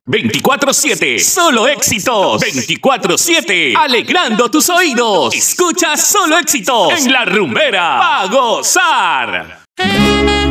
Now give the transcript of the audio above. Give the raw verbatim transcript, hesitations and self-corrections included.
veinticuatro siete, solo éxitos. veinticuatro siete, alegrando tus oídos. Escucha solo éxitos en La Rumbera. ¡A gozar!